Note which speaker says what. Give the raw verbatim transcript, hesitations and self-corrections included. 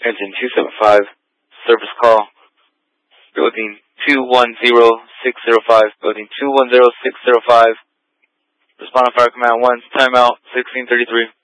Speaker 1: Engine two seven five, service call, building two one zero six zero five, building two one zero six zero five, respond on fire command one, timeout, sixteen thirty-three.